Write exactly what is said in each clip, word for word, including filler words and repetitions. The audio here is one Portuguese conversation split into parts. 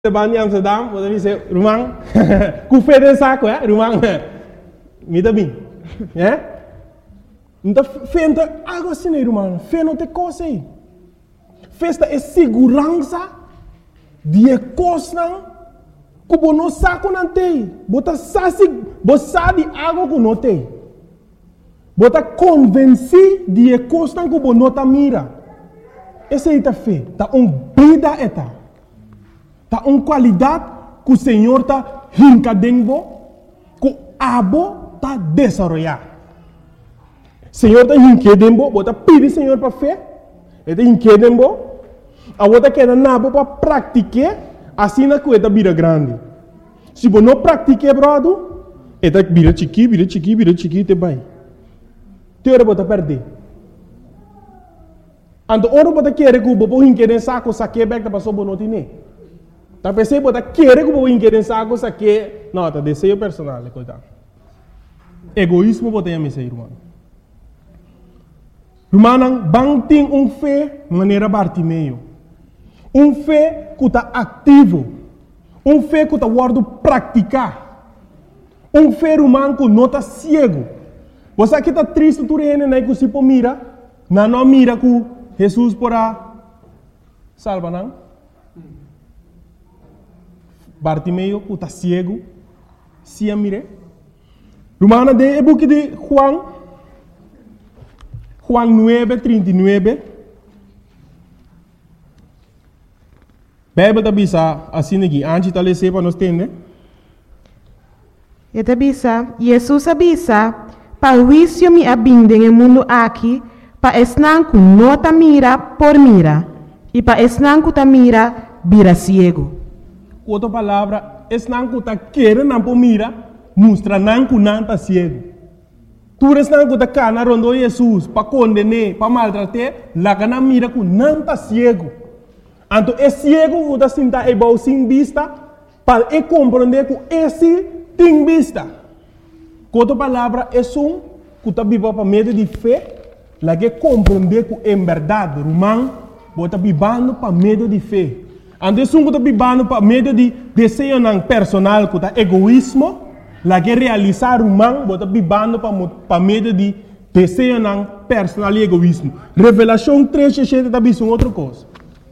Ban em Amsterdam, você diz, Rumang, com fé de saco, é? Rumang, me dá bem, é? Então, fé não é algo assim, Rumang, fé não tem coisa aí. Festa é segurança de coisa que você não sabe que não tem. Você sabe algo que não tem. Você está convencido de coisa que você não está mira. Essa é a fé, está uma vida esta. Tá uma qualidade que o Senhor está rincadendo, que o abo está desenvolvendo. O Senhor está rincadendo, você pede o Senhor para fé, ele está rincadendo, a você quer nabo para praticar, assim na coisa vira grande. Se você não pratica, brother, ele vira chiqui, vira chiqui, vira chiqui, te vai. Teora você perder. Então, ora você quer que você rincadendo saco, saque back da pessoa não tem. Tá pensando que você quer que você quer saber isso aqui? Não, tá desejo personal, coitado. Egoísmo você tem a irmão. Irmão, bang tem um fé maneira Bartimeu. Um fé que está ativo. Um fé que está guardo praticar. Um fé humano que não está cego. Você aqui está triste, tu reina, né? Que se pô mira, não não mira que Jesus porá salva não. Bartimeu, que está cego, se a mire. Romana de e book de Juan, Juan nove, trinta e nove. Bíblia da bisa assim aqui, antes de ler para nós entender. E da bisa, Jesus avisa, para o juízo me abinde no mundo aqui, para esnan que não ta mira por mira, e para esnan que ta mira, vira cego. Outra palavra, esse não que está querendo não mira, mostra não que não está cego. Tu esse não que está cana rondo Jesus para condenar, para maltratar, lá que não mira que não está cego. Então é cego que está sentado e bom sem vista, para compreender que esse tem vista. Outra palavra, é um que está vivo para meio de fé, lá que compreender que é verdade, romano, está vivendo para meio de fé. Ande sungo está vivendo para meio de desejo não personal, que está egoísmo, lá que realizar humano, está vivendo para para meio de desejo não personal e egoísmo. Revelação três, sete está vivendo outra coisa.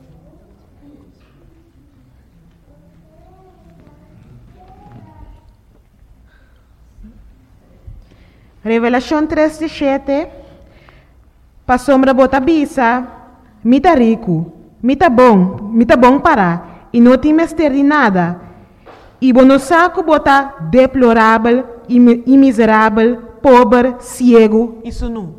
Revelação três, sete, para sombra bota bisa, mita rico. Mita bom, mita bom para, e não tem mestre de nada. E bono saco bota deplorável, e miserável, pobre, cego, isso não.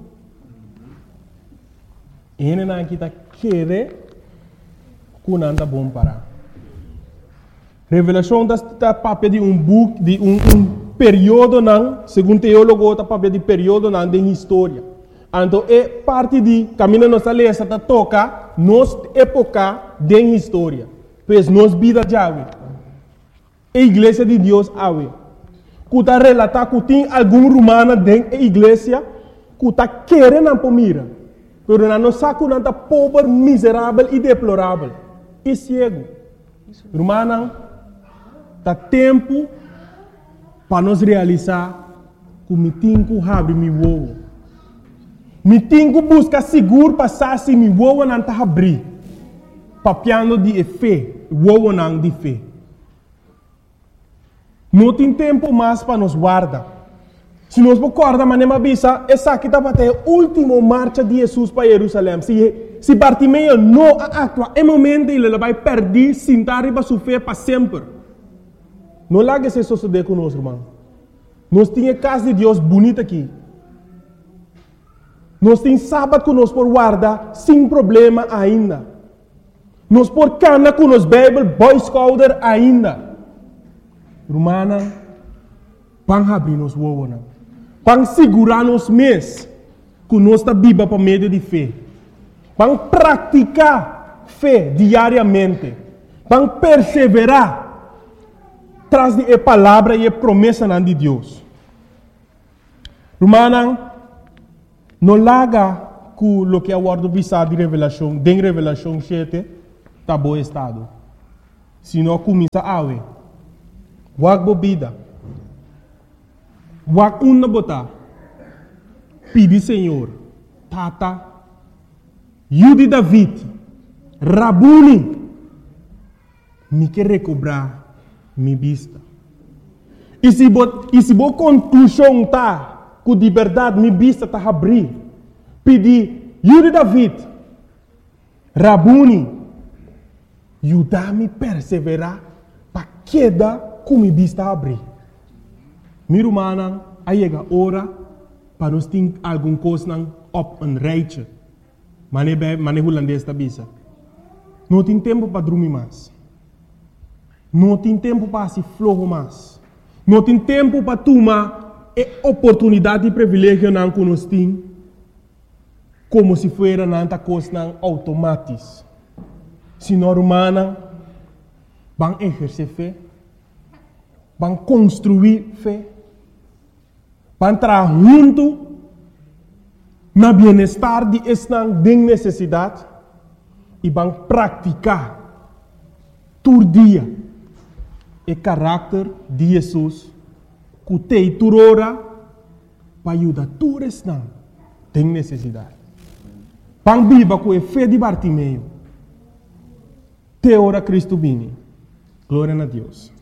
Ele não está querendo que não está bom para. Revelação está papel de um book, de um, um período não, segundo teólogo, está papel de período não de história. Então, é parte de caminho nossa lei, essa toca nossa época de história. Pois nossa vida já é. A igreja de Deus é. Que está relatar que tem algum romano dentro da igreja que está querendo para mira. Mas não sabe que está pobre, miserável e deplorável. E cego. Romano, está tempo para nós realizar que me tem que abrir meu ovo. Me tenho que buscar seguro passar se me voa não está abrir. Papiando de fé, voa não de fé. Não tem tempo mais para nos guardar. Se nós guardar, mas não avisa, essa aqui está para a última marcha de Jesus para Jerusalém. Se, se Bartimeu não atua, é momento ele vai perder, sentar e para sua fé para sempre. Não largue se suceder conosco, irmão. Nós temos casa de Deus bonita aqui. Nós temos sábado que nós por guardar sem problema ainda. Nós por cana com nos Bible, boy scouter ainda. Romana, vão abrir nos wowana. Vão segurar nos mês que nós está viva para meio de fé. Vão praticar fé diariamente. Vão perseverar tras de a palavra e a promessa de Deus. Romana, não larga que o que é o guardo visado de revelação, de revelação sete, está bom estado. se não começa a ver. Wak bobida. Wak una bota. Pedi Senhor. Tata. Yudi David. Rabuni. Me quer recobrar minha vista. E se bo, e se bo conclusão tá, com de verdade minha vista tá abrir. Pedi, Yudi David, Rabuni, ajuda-me a perseverar para queda com minha vista abrir. Minha irmã, aí chega a hora para nós ter alguma coisa op een rijtje. Mas não é holandês da bisa. Não tem tempo para dormir mais. Não tem tempo para se flojo mais. Não tem tempo para tomar a oportunidade e privilégio que nós temos, como se fosse nanta coisa automática. Se nós humanos vamos exercer fé, vamos construir fé, vamos entrar junto no bem-estar de esta necessidade e vamos praticar todo dia o caráter de Jesus, que tem turora para ajudar todos que têm necessidade. Vamos viver com a fé de Bartimeu. Te ora Cristo vini. Glória a Deus.